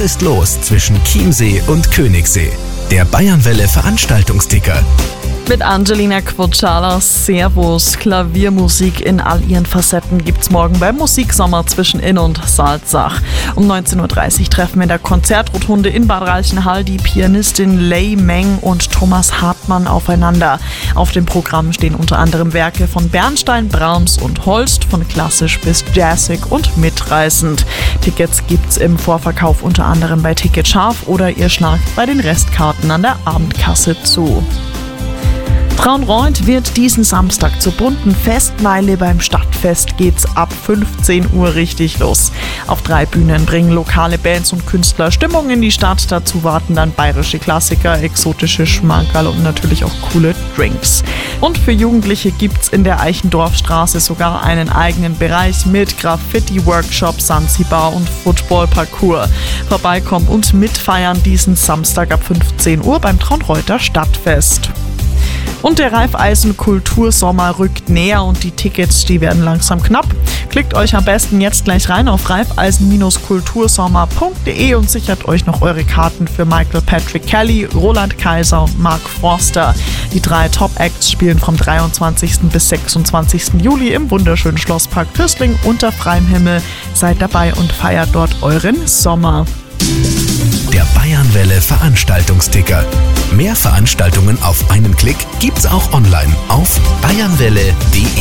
ist los zwischen Chiemsee und Königssee? Der Bayernwelle Veranstaltungsticker. Mit Angelina Kvotschala. Servus. Klaviermusik in all ihren Facetten gibt's morgen beim Musiksommer zwischen Inn und Salzach. Um 19.30 Uhr treffen in der Konzertrotunde in Bad Reichenhall die Pianistin Lei Meng und Thomas Hartmann aufeinander. Auf dem Programm stehen unter anderem Werke von Bernstein, Brahms und Holst, von klassisch bis jazzig und mitreißend. Tickets gibt's im Vorverkauf unter anderem bei Ticket Scharf oder ihr schlagt bei den Restkarten an der Abendkasse zu. Traunreut wird diesen Samstag zur bunten Festmeile. Beim Stadtfest geht's ab 15 Uhr richtig los. Auf 3 Bühnen bringen lokale Bands und Künstler Stimmung in die Stadt. Dazu warten dann bayerische Klassiker, exotische Schmankerl und natürlich auch coole Drinks. Und für Jugendliche gibt's in der Eichendorfstraße sogar einen eigenen Bereich mit Graffiti-Workshop, Sansibar und Football-Parcours. Vorbeikommen und mitfeiern diesen Samstag ab 15 Uhr beim Traunreuter Stadtfest. Und der Raiffeisen Kultursommer rückt näher und die Tickets, die werden langsam knapp. Klickt euch am besten jetzt gleich rein auf raiffeisen-kultursommer.de und sichert euch noch eure Karten für Michael Patrick Kelly, Roland Kaiser und Mark Forster. Die 3 Top-Acts spielen vom 23. bis 26. Juli im wunderschönen Schlosspark Püßling unter freiem Himmel. Seid dabei und feiert dort euren Sommer. Der Bayernwelle Veranstaltungsticker. Mehr Veranstaltungen auf einen Klick gibt's auch online auf bayernwelle.de.